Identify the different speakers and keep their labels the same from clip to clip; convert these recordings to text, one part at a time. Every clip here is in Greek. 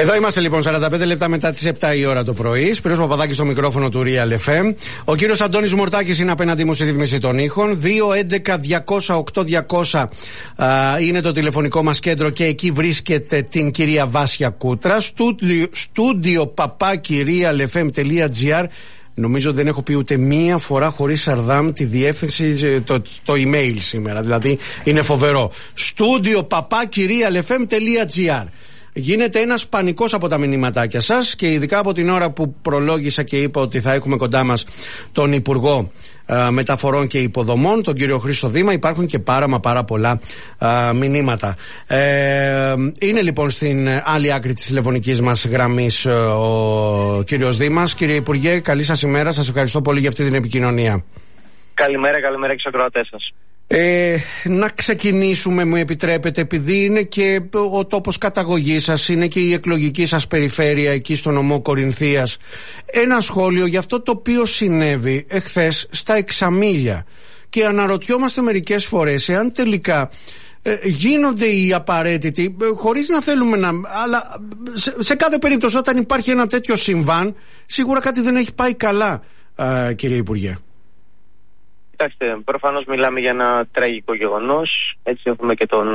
Speaker 1: Εδώ είμαστε λοιπόν 45 λεπτά μετά τις 7 η ώρα το πρωί. Σπύρος Παπαδάκης στο μικρόφωνο του Real FM. Ο κύριος Αντώνης Μορτάκης είναι απέναντί μου στη ρύθμιση των ήχων. 211-200-8200 είναι το τηλεφωνικό μας κέντρο και εκεί βρίσκεται την κυρία Βάσια Κούτρα. Στούντιο παπάκι realfm.gr. Νομίζω δεν έχω πει ούτε μία φορά χωρίς Σαρδάμ τη διεύθυνση, το email σήμερα. Δηλαδή είναι φοβερό. Στούντιο παπάκι realfm.gr. Γίνεται ένας πανικός από τα μηνύματάκια σας και ειδικά από την ώρα που προλόγησα και είπα ότι θα έχουμε κοντά μας τον Υπουργό Μεταφορών και Υποδομών, τον κύριο Χρήστο Δήμα. Υπάρχουν και πάρα πολλά μηνύματα. Είναι λοιπόν στην άλλη άκρη της τηλεφωνικής μας γραμμής ο κύριος Δήμας. Κύριε Υπουργέ, καλή σας ημέρα. Σας ευχαριστώ πολύ για αυτή την επικοινωνία.
Speaker 2: Καλημέρα και στους ακροατές σας.
Speaker 1: Να ξεκινήσουμε, μου επιτρέπετε, επειδή είναι και ο τόπος καταγωγής σας, είναι και η εκλογική σας περιφέρεια εκεί στο νομό Κορινθίας. Ένα σχόλιο για αυτό το οποίο συνέβη εχθές στα Εξαμήλια. Και αναρωτιόμαστε μερικές φορές εάν τελικά γίνονται οι απαραίτητοι, χωρίς να θέλουμε να... Αλλά σε κάθε περίπτωση όταν υπάρχει ένα τέτοιο συμβάν, σίγουρα κάτι δεν έχει πάει καλά, κύριε Υπουργέ.
Speaker 2: Κοιτάξτε, προφανώς μιλάμε για ένα τραγικό γεγονός. Έτσι έχουμε και τον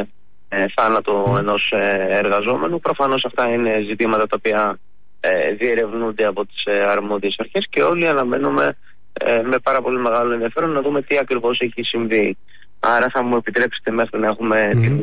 Speaker 2: θάνατο ενός εργαζόμενου. Προφανώς αυτά είναι ζητήματα τα οποία διερευνούνται από τις αρμόδιες αρχές και όλοι αναμένουμε με πάρα πολύ μεγάλο ενδιαφέρον να δούμε τι ακριβώς έχει συμβεί. Άρα θα μου επιτρέψετε μέχρι να έχουμε την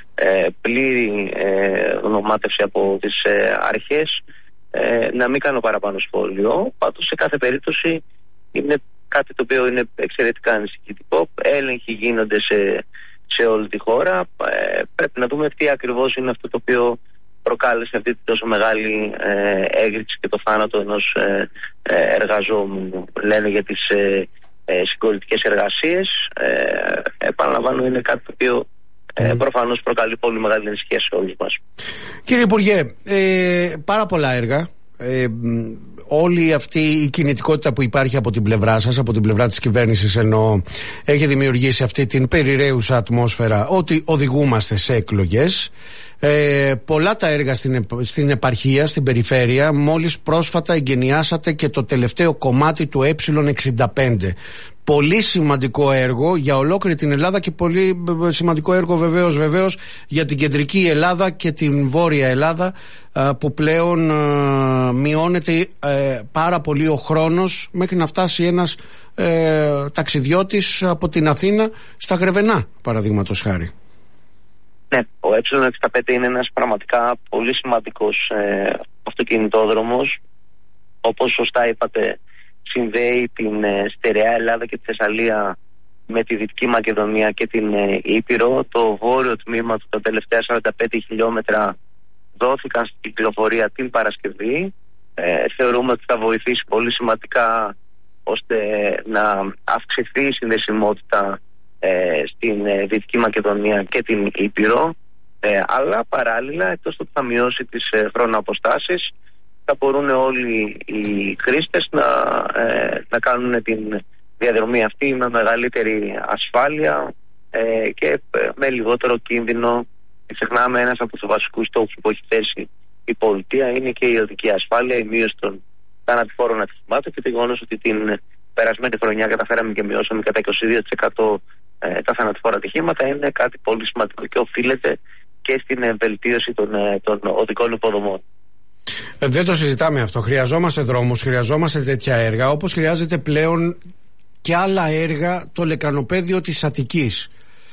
Speaker 2: πλήρη γνωμάτευση από τις αρχές να μην κάνω παραπάνω σχόλιο. Πάντως σε κάθε περίπτωση είναι κάτι το οποίο είναι εξαιρετικά ανησυχητικό. Έλεγχοι γίνονται σε όλη τη χώρα. Πρέπει να δούμε τι ακριβώς είναι αυτό το οποίο προκάλεσε αυτή τη τόσο μεγάλη έγκριση και το θάνατο ενός εργαζόμενου. Λένε για τις συγκολητικές εργασίες. Επαναλαμβάνω, είναι κάτι το οποίο προφανώς προκαλεί πολύ μεγάλη ανησυχία σε όλους μας.
Speaker 1: Κύριε Υπουργέ, πάρα πολλά έργα. Όλη αυτή η κινητικότητα που υπάρχει από την πλευρά σας, από την πλευρά της κυβέρνησης εννοώ, έχει δημιουργήσει αυτή την περιραίουσα ατμόσφαιρα ότι οδηγούμαστε σε εκλογές. Πολλά τα έργα στην επαρχία, στην περιφέρεια. Μόλις πρόσφατα εγκαινιάσατε και το τελευταίο κομμάτι του Ε65. Πολύ σημαντικό έργο για ολόκληρη την Ελλάδα και πολύ σημαντικό έργο βεβαίως για την κεντρική Ελλάδα και την βόρεια Ελλάδα, που πλέον μειώνεται πάρα πολύ ο χρόνος μέχρι να φτάσει ένας ταξιδιώτης από την Αθήνα στα Γρεβενά, παραδείγματος χάρη.
Speaker 2: Ναι, ο Ε65 είναι ένας πραγματικά πολύ σημαντικός αυτοκινητόδρομος. Όπως σωστά είπατε, συνδέει την στερεά Ελλάδα και τη Θεσσαλία με τη Δυτική Μακεδονία και την Ήπειρο. Το βόρειο τμήμα του, τα τελευταία 45 χιλιόμετρα, δόθηκαν στην κυκλοφορία την Παρασκευή. Θεωρούμε ότι θα βοηθήσει πολύ σημαντικά ώστε να αυξηθεί η συνδεσιμότητα στην Δυτική Μακεδονία και την Ήπειρο, αλλά παράλληλα, εκτός ότι θα μειώσει τις χρονοαποστάσεις, θα μπορούν όλοι οι χρήστες να κάνουν την διαδρομή αυτή με μεγαλύτερη ασφάλεια και με λιγότερο κίνδυνο. Ξεχνάμε, ένας από τους βασικούς στόχους που έχει θέσει η πολιτεία είναι και η οδική ασφάλεια, η μείωση των θανατηφόρων ατυχημάτων, και το γεγονός ότι την περασμένη χρονιά καταφέραμε και μειώσαμε κατά 22% τα θανατηφόρα ατυχήματα είναι κάτι πολύ σημαντικό και οφείλεται και στην βελτίωση των οδικών υποδομών.
Speaker 1: Δεν το συζητάμε αυτό. Χρειαζόμαστε δρόμους, χρειαζόμαστε τέτοια έργα, όπως χρειάζεται πλέον και άλλα έργα το λεκανοπέδιο της Αττικής.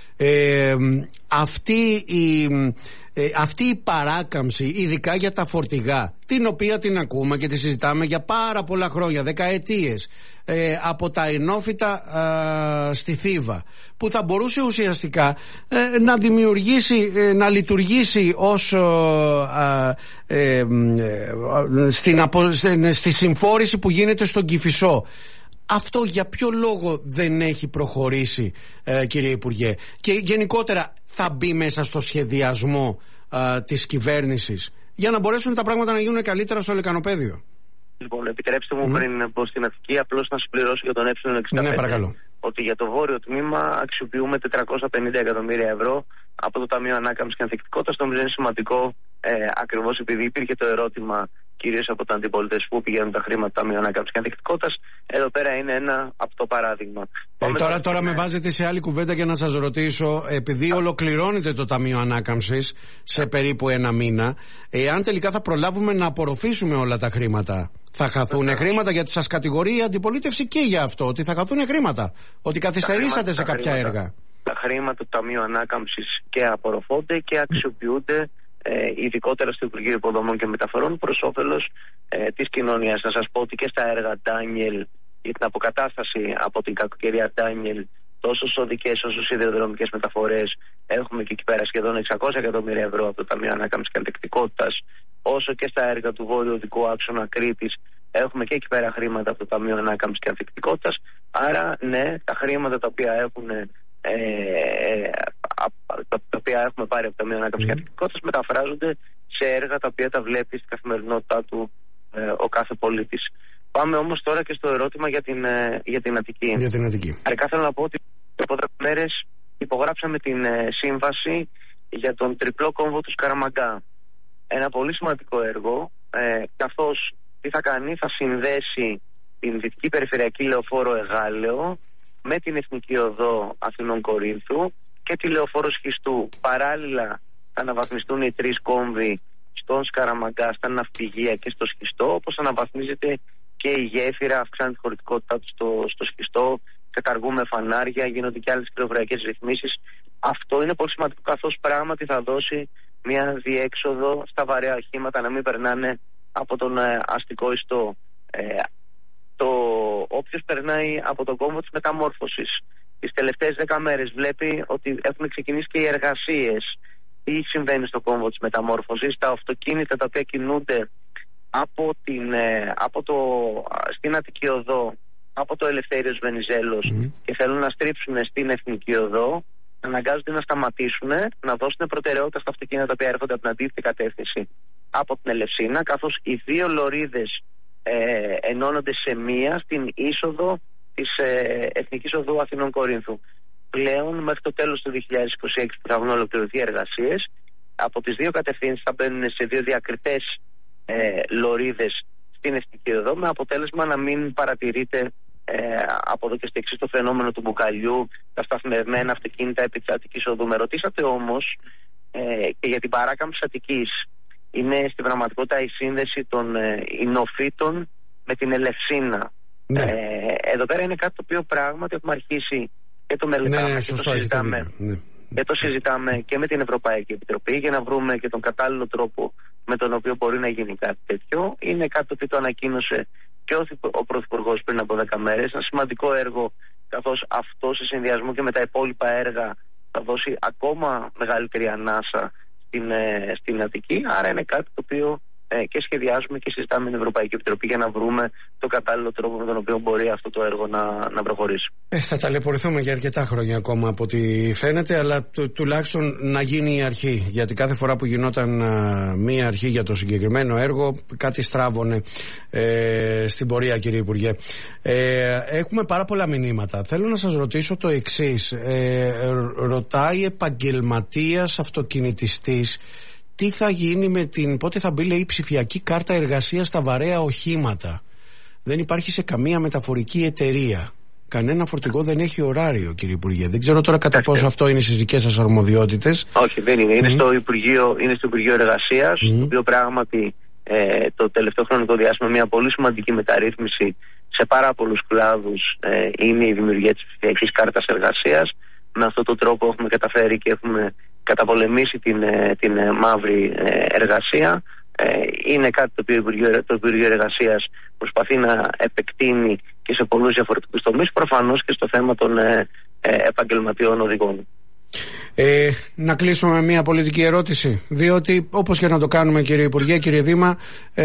Speaker 1: Αυτή η παράκαμψη, ειδικά για τα φορτηγά, την οποία την ακούμε και τη συζητάμε για πάρα πολλά χρόνια, δεκαετίες, από τα ενόφυτα στη Θήβα, που θα μπορούσε ουσιαστικά να δημιουργήσει, να λειτουργήσει ως στη συμφόρηση που γίνεται στον Κηφισό. Αυτό για ποιο λόγο δεν έχει προχωρήσει, κύριε Υπουργέ? Και γενικότερα θα μπει μέσα στο σχεδιασμό της κυβέρνησης για να μπορέσουν τα πράγματα να γίνουν καλύτερα στο λεκανοπέδιο?
Speaker 2: Λοιπόν, επιτρέψτε μου πριν πω στην Αττική, απλώς να συμπληρώσω για τον Ε65.
Speaker 1: Ναι, παρακαλώ.
Speaker 2: Ότι για το βόρειο τμήμα αξιοποιούμε 450 εκατομμύρια ευρώ από το Ταμείο Ανάκαμψης και Ανθεκτικότητας. Νομίζω είναι σημαντικό ακριβώς επειδή υπήρχε το ερώτημα κυρίως από την αντιπολίτευση πού πηγαίνουν τα χρήματα του Ταμείου Ανάκαμψης και Ανθεκτικότητας, εδώ πέρα είναι ένα απτό παράδειγμα.
Speaker 1: Τώρα με βάζετε σε άλλη κουβέντα και να σας ρωτήσω, επειδή ολοκληρώνεται το Ταμείο Ανάκαμψης σε περίπου ένα μήνα, εάν τελικά θα προλάβουμε να απορροφήσουμε όλα τα χρήματα, θα χαθούν χρήματα? Γιατί σας κατηγορεί η αντιπολίτευση και για αυτό, ότι θα χαθούν χρήματα, ότι καθυστερήσατε σε κάποια έργα.
Speaker 2: Τα χρήματα του Ταμείου Ανάκαμψης και απορροφώνται και αξιοποιούνται ειδικότερα στο Υπουργείο Υποδομών και Μεταφορών προς όφελος της κοινωνίας. Να σας πω ότι και στα έργα Ντάνιελ για την αποκατάσταση από την κακοκαιρία Ντάνιελ, τόσο στις οδικές όσο στις σιδηροδρομικές μεταφορές, έχουμε και εκεί πέρα σχεδόν 600 εκατομμύρια ευρώ από το Ταμείο Ανάκαμψης και Ανθεκτικότητας, όσο και στα έργα του Βόρειου Οδικού Άξονα Κρήτης, έχουμε και εκεί πέρα χρήματα από το Ταμείο Ανάκαμψης και Ανθεκτικότητας. Άρα, ναι, τα χρήματα τα οποία έχουμε πάρει από το Ταμείο Ανάκαμψης και Ανθεκτικότητας μεταφράζονται σε έργα τα οποία τα βλέπει στην καθημερινότητά του ο κάθε πολίτης. Πάμε όμως τώρα και στο ερώτημα για την Αττική. Αρκά θέλω να πω ότι από 10 μέρες υπογράψαμε την σύμβαση για τον τριπλό κόμβο του Σκαραμαγκά. Ένα πολύ σημαντικό έργο, καθώς τι θα κάνει, θα συνδέσει την Δυτική Περιφερειακή Λεωφόρο Εγάλεο με την Εθνική Οδό Αθηνών Κορίνθου και τη Λεωφόρο Σχιστού. Παράλληλα θα αναβαθμιστούν οι 3 κόμβοι στον Σκαραμαγκά, στα ναυπηγεία και στο Σχιστό, όπως αναβαθμίζεται και η γέφυρα, αυξάνει τη χωρητικότητά του στο Σχιστό, καταργούμε φανάρια, γίνονται και άλλες πληροφοριακές ρυθμίσεις. Αυτό είναι πολύ σημαντικό, καθώς πράγματι θα δώσει μια διέξοδο στα βαρέα οχήματα να μην περνάνε από τον αστικό ιστό. Όποιος περνάει από τον κόμβο της μεταμόρφωσης τις τελευταίες 10 μέρες βλέπει ότι έχουν ξεκινήσει και οι εργασίες. Τι συμβαίνει στο κόμβο της μεταμόρφωσης? Τα αυτοκίνητα τα οποία κινούνται στην Αττική Οδό από το Ελευθέριος Βενιζέλος και θέλουν να στρίψουν στην Εθνική Οδό, αναγκάζονται να σταματήσουν, να δώσουν προτεραιότητα στα αυτοκίνητα τα οποία έρχονται από την αντίθετη κατεύθυνση από την Ελευσίνα, καθώς οι 2 λωρίδες ενώνονται σε μία στην είσοδο της Εθνικής Οδού Αθηνών Κορίνθου. Πλέον μέχρι το τέλος του 2026 που θα έχουν ολοκληρωθεί εργασίες, από τις 2 κατευθύνσεις θα μπαίνουν σε 2 διακριτές λωρίδες στην Εθνική Οδό, με αποτέλεσμα να μην παρατηρείται από εδώ και στο εξής το φαινόμενο του μπουκαλιού, τα σταθμευμένα αυτοκίνητα επί της Αττικής Οδού. Με ρωτήσατε όμως και για την παράκαμψη Αττικής. Είναι στην πραγματικότητα η σύνδεση των Ινοφύτων με την Ελευσίνα. Ναι. Εδώ πέρα είναι κάτι το οποίο πράγματι έχουμε αρχίσει και το μελετάμε και το συζητάμε και με την Ευρωπαϊκή Επιτροπή για να βρούμε και τον κατάλληλο τρόπο με τον οποίο μπορεί να γίνει κάτι τέτοιο. Είναι κάτι το οποίο το ανακοίνωσε και ο Πρωθυπουργός πριν από 10 μέρες. Ένα σημαντικό έργο, καθώς αυτό σε συνδυασμό και με τα υπόλοιπα έργα θα δώσει ακόμα μεγαλύτερη ανάσα στην Αττική. Άρα είναι κάτι το οποίο και σχεδιάζουμε και συζητάμε με την Ευρωπαϊκή Επιτροπή για να βρούμε το κατάλληλο τρόπο με τον οποίο μπορεί αυτό το έργο να προχωρήσει. Θα
Speaker 1: ταλαιπωρηθούμε για αρκετά χρόνια ακόμα από ό,τι φαίνεται, αλλά τουλάχιστον να γίνει η αρχή. Γιατί κάθε φορά που γινόταν μία αρχή για το συγκεκριμένο έργο, κάτι στράβωνε στην πορεία, κύριε Υπουργέ. Έχουμε πάρα πολλά μηνύματα. Θέλω να σας ρωτήσω το εξής. Ρωτάει επαγγελματίας αυτοκινητιστής τι θα γίνει πότε θα μπει, λέει, η ψηφιακή κάρτα εργασίας στα βαρέα οχήματα. Δεν υπάρχει σε καμία μεταφορική εταιρεία. Κανένα φορτηγό δεν έχει ωράριο, κύριε Υπουργέ. Δεν ξέρω τώρα κατά πόσο αυτό είναι στις δικές σας αρμοδιότητες.
Speaker 2: Όχι, δεν είναι. Είναι στο Υπουργείο Εργασίας, το οποίο πράγματι το τελευταίο χρονικό διάστημα μια πολύ σημαντική μεταρρύθμιση σε πάρα πολλούς κλάδους είναι η δημιουργία της ψηφιακής κάρτας εργασίας. Με αυτόν τον τρόπο έχουμε καταφέρει και έχουμε καταπολεμήσει την μαύρη εργασία. Είναι κάτι το οποίο το Υπουργείο Εργασίας προσπαθεί να επεκτείνει και σε πολλούς διαφορετικούς τομείς, προφανώς και στο θέμα των επαγγελματιών οδηγών.
Speaker 1: Να κλείσουμε με μια πολιτική ερώτηση, διότι όπως και να το κάνουμε, κύριε Υπουργέ, κύριε Δήμα,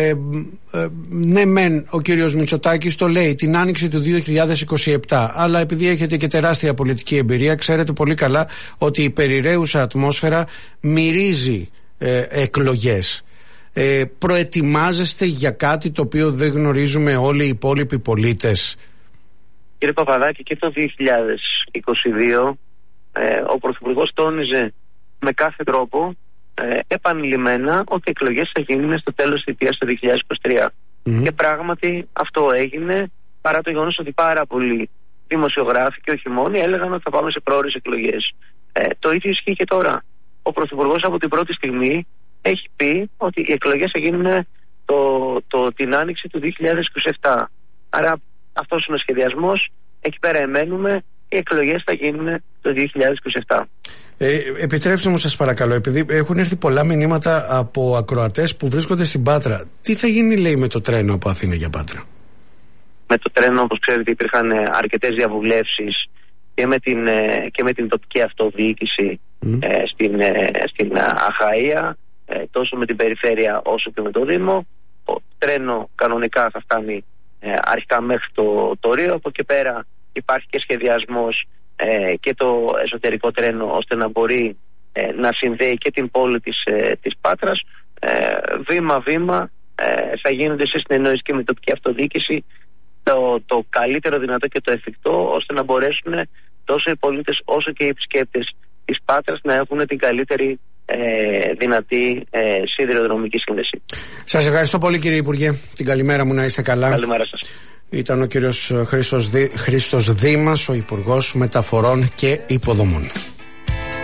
Speaker 1: ναι μεν ο κύριος Μητσοτάκης το λέει την άνοιξη του 2027, αλλά επειδή έχετε και τεράστια πολιτική εμπειρία, ξέρετε πολύ καλά ότι η περιραίουσα ατμόσφαιρα μυρίζει εκλογές. Προετοιμάζεστε για κάτι το οποίο δεν γνωρίζουμε όλοι οι υπόλοιποι πολίτες?
Speaker 2: Κύριε Παπαδάκη, και το 2022 ο Πρωθυπουργός τόνιζε με κάθε τρόπο επανειλημμένα ότι οι εκλογές θα γίνουν στο τέλος της θητείας το 2023. Και πράγματι αυτό έγινε, παρά το γεγονός ότι πάρα πολλοί δημοσιογράφοι και όχι μόνοι έλεγαν ότι θα πάμε σε πρόορες εκλογές. Το ίδιο ισχύει και τώρα. Ο Πρωθυπουργός από την πρώτη στιγμή έχει πει ότι οι εκλογές θα γίνουν την άνοιξη του 2027. Άρα αυτός είναι ο σχεδιασμός, εκεί πέρα εμένουμε, οι εκλογές θα γίνουν το 2027.
Speaker 1: Επιτρέψτε μου σας παρακαλώ, επειδή έχουν έρθει πολλά μηνύματα από ακροατές που βρίσκονται στην Πάτρα. Τι θα γίνει, λέει, με το τρένο από Αθήνα για Πάτρα?
Speaker 2: Με το τρένο, όπως ξέρετε, υπήρχαν αρκετές διαβουλεύσεις και με την τοπική αυτοδιοίκηση στην Αχαΐα, τόσο με την περιφέρεια όσο και με το Δήμο. Το τρένο κανονικά θα φτάνει αρχικά μέχρι το Ρίο. Από εκεί πέρα υπάρχει και σχεδιασμός και το εσωτερικό τρένο ώστε να μπορεί να συνδέει και την πόλη της Πάτρας. Βήμα-βήμα θα γίνονται σε συνεννόηση και με τοπική αυτοδιοίκηση το καλύτερο δυνατό και το εφικτό, ώστε να μπορέσουν τόσο οι πολίτες όσο και οι επισκέπτες της Πάτρας να έχουν την καλύτερη δυνατή σιδηροδρομική σύνδεση. Σας
Speaker 1: ευχαριστώ πολύ, κύριε Υπουργέ. Την καλημέρα μου, να είστε καλά.
Speaker 2: Καλημέρα σας.
Speaker 1: Ήταν ο κύριος Χρήστος Δήμας, ο Υπουργός Μεταφορών και Υποδομών.